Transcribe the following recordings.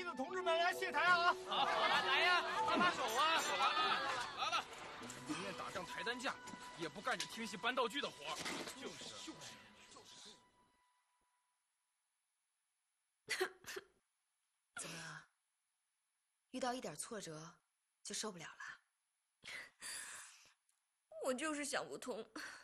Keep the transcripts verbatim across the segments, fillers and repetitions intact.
的同志们来卸台啊！ 好，来来呀，拉拉手啊！手啊！来了，你宁愿打上抬担架，也不干这听戏搬道具的活。就是就是就是。怎么，遇到一点挫折就受不了了？ 我就是想不通。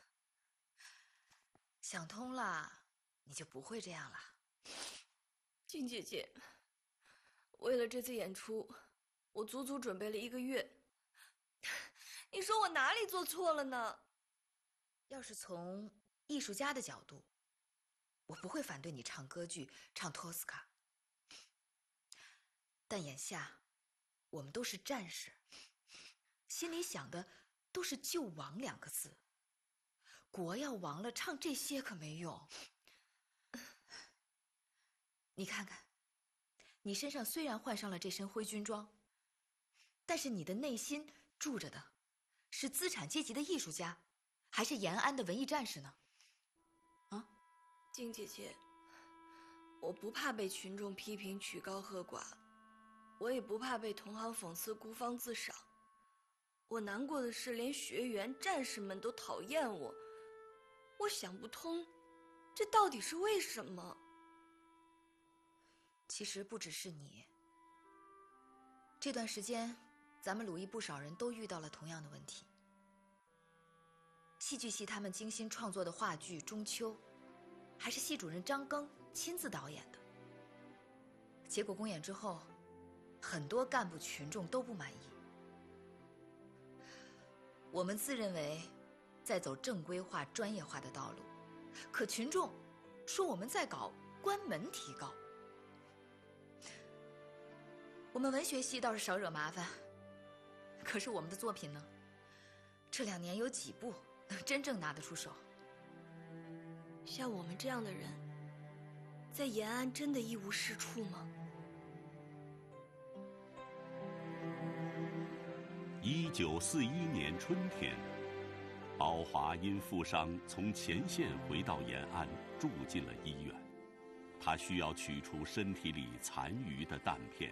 想通了，你就不会这样了。 静姐姐，为了这次演出，我足足准备了一个月。你说我哪里做错了呢？ 要是从艺术家的角度，我不会反对你唱歌剧，唱托斯卡。但眼下，我们都是战士，心里想的都是救亡两个字。国要亡了，唱这些可没用。你看看，你身上虽然换上了这身灰军装，但是你的内心住着的是资产阶级的艺术家，还是延安的文艺战士呢？啊， 静姐姐，我不怕被群众批评曲高和寡，我也不怕被同行讽刺孤芳自赏。我难过的是，连学员、战士们都讨厌我。我想不通，这到底是为什么？ 其实不只是你。这段时间，咱们鲁艺不少人都遇到了同样的问题。戏剧系他们精心创作的话剧《中秋》，还是系主任张庚亲自导演的。结果公演之后，很多干部群众都不满意。我们自认为在走正规化、专业化的道路，可群众说我们在搞关门提高。我们文学系倒是少惹麻烦，可是我们的作品呢？这两年有几部能真正拿得出手？ 像我们这样的人，在延安真的一无是处吗？ 一九四一年春天，宝华因负伤从前线回到延安，住进了医院。他需要取出身体里残余的弹片。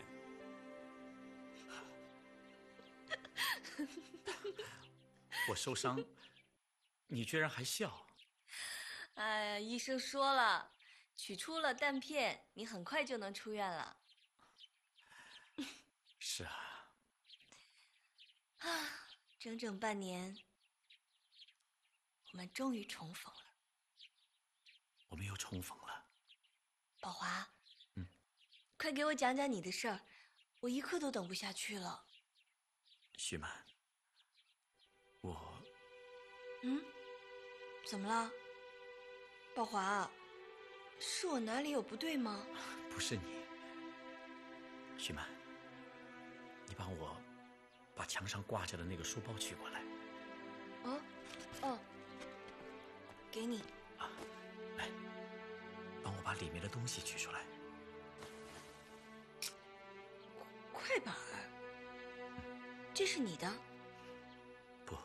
我受伤，你居然还笑？ 哎呀，医生说了，取出了弹片，你很快就能出院了。 是啊。 啊，整整半年，我们终于重逢了。 我们又重逢了。 宝华， 嗯， 快给我讲讲你的事儿，我一刻都等不下去了。 徐曼，我…… 嗯，怎么了？宝华，是我哪里有不对吗？ 不是你，徐曼，你帮我把墙上挂着的那个书包取过来。 哦，哦，给你。 啊，来，帮我把里面的东西取出来。 快板儿，这是你的？ 不，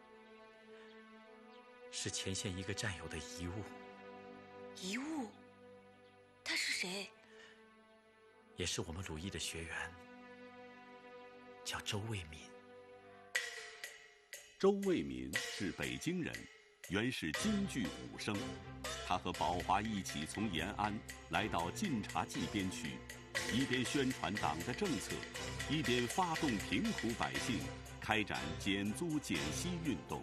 是前线一个战友的遗物。 遗物？他是谁？ 也是我们鲁艺的学员，叫周卫民。 周卫民是北京人，原是京剧武生。他和宝华一起从延安来到晋察冀边区，一边宣传党的政策，一边发动贫苦百姓，开展减租减息运动。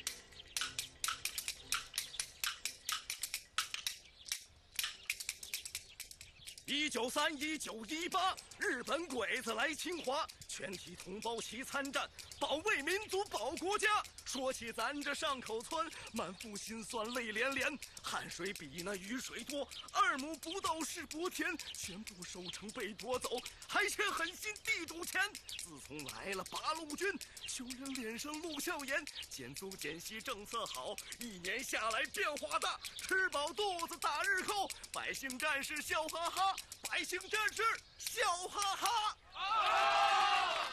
一九三一九一八，日本鬼子来侵华，全体同胞齐参战，保卫民族，保国家。说起咱这上口村，满腹心酸泪连连，汗水比那雨水多，二亩不到是薄田，全部收成被夺走，还欠狠心地主钱。自从来了八路军，穷人脸上露笑颜，减租减息政策好，一年下来变化大，吃饱肚子打日扣，百姓战士笑哈哈，百姓战士笑哈哈。啊！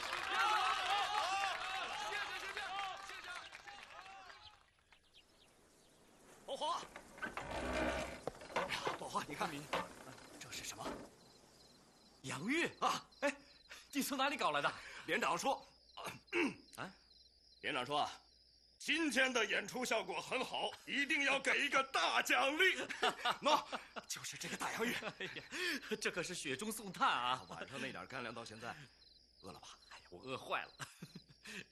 谢谢谢谢谢谢。宝华，宝华，你看，这是什么？ 洋芋啊！ 哎，你从哪里搞来的？ 连长说，啊，连长说啊，今天的演出效果很好，一定要给一个大奖励。喏，就是这个大洋芋。 哎呀，这可是雪中送炭啊！ 晚上那点干粮到现在，饿了吧？ 哎呀，我饿坏了。